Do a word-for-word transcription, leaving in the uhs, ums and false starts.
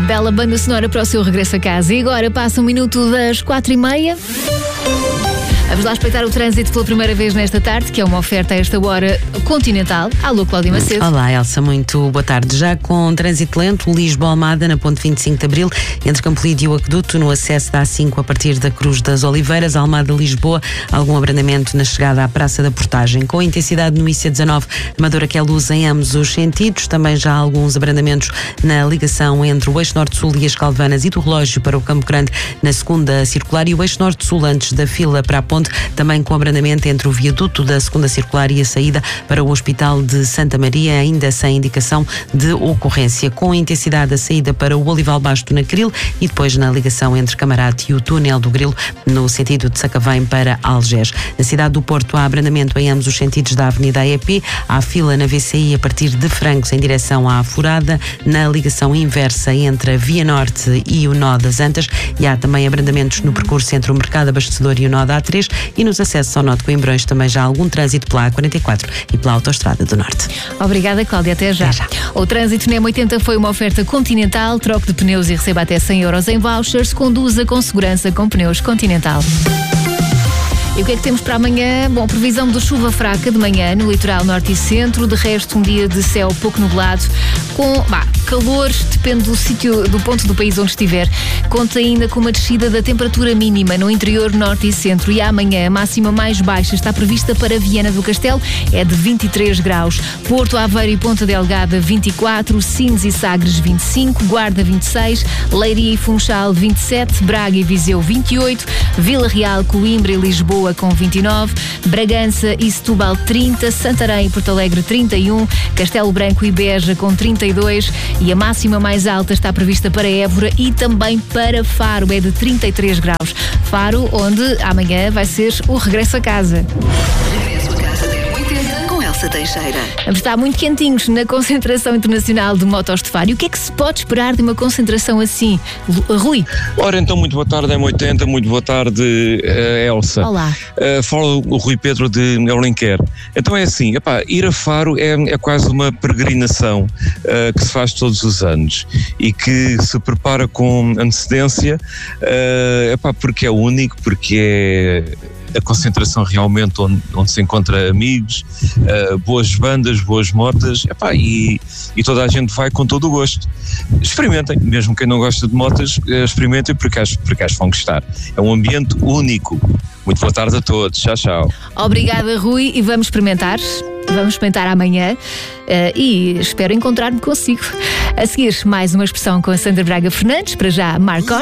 bela banda sonora para o seu regresso a casa. E agora passa um minuto das quatro e meia. Vamos lá respeitar o trânsito pela primeira vez nesta tarde, que é uma oferta a esta hora continental. Alô, Cláudia Macedo. Olá, Elsa, muito boa tarde. Já com trânsito lento, Lisboa-Almada, na ponte vinte e cinco de Abril, entre Campolide e o Aqueduto, no acesso da A cinco a partir da Cruz das Oliveiras, Almada-Lisboa, algum abrandamento na chegada à Praça da Portagem. Com intensidade no I C dezanove, Amadora que é luz em ambos os sentidos. Também já há alguns abrandamentos na ligação entre o eixo norte-sul e as Calvanas e do Relógio para o Campo Grande, na segunda circular, e o eixo norte-sul antes da fila para a ponte, também com abrandamento entre o viaduto da segunda circular e a saída para o Hospital de Santa Maria, ainda sem indicação de ocorrência. Com intensidade a saída para o Olival Basto na Cril e depois na ligação entre Camarate e o Túnel do Grilo, no sentido de Sacavém para Algés. Na cidade do Porto há abrandamento em ambos os sentidos da Avenida A E P, há fila na V C I a partir de Francos em direção à Furada, na ligação inversa entre a Via Norte e o nó das Antas, e há também abrandamentos no percurso entre o Mercado Abastecedor e o nó da A três, e nos acessos ao nó de Coimbrões também já há algum trânsito pela A quarenta e quatro e pela Autostrada do Norte. Obrigada, Cláudia. Até já. Até já. O trânsito na M oitenta foi uma oferta Continental. Troque de pneus e receba até cem euros em vouchers. Conduza com segurança com pneus Continental. E o que é que temos para amanhã? Bom, previsão de chuva fraca de manhã no litoral norte e centro. De resto, um dia de céu pouco nublado, com bah, calor, depende do sítio, do ponto do país onde estiver. Conta ainda com uma descida da temperatura mínima no interior norte e centro. E amanhã a máxima mais baixa está prevista para Viana do Castelo, é de vinte e três graus. Porto, Aveiro e Ponta Delgada, vinte e quatro. Sines e Sagres, vinte e cinco. Guarda, vinte e seis. Leiria e Funchal, vinte e sete. Braga e Viseu, vinte e oito. Vila Real, Coimbra e Lisboa, com vinte e nove, Bragança e Setúbal trinta, Santarém e Porto Alegre trinta e um, Castelo Branco e Beja com trinta e dois, e a máxima mais alta está prevista para Évora e também para Faro, é de trinta e três graus. Faro, onde amanhã vai ser o regresso a casa. Regresso a casa da M oitenta com Elsa Teixeira. Vamos estar muito quentinhos na concentração internacional de Motostefário. O que é que se pode esperar de uma concentração assim, Rui? Ora, então, muito boa tarde, M oitenta, muito boa tarde, uh, Elsa. Olá. Uh, fala o Rui Pedro de Alenquer. Então é assim, epá, ir a Faro é, é quase uma peregrinação uh, que se faz todos os anos e que se prepara com antecedência, uh, epá, porque é único, porque é a concentração realmente onde, onde se encontra amigos, uh, boas bandas, boas motas, epá, e, e toda a gente vai com todo o gosto. Experimentem, mesmo quem não gosta de motas, uh, experimentem porque acho, porque acho que vão gostar. É um ambiente único. Muito boa tarde a todos, tchau, tchau. Obrigada, Rui, e vamos experimentar. Vamos experimentar amanhã uh, e espero encontrar-me consigo. A seguir, mais uma expressão com a Sandra Braga Fernandes, para já Marcos.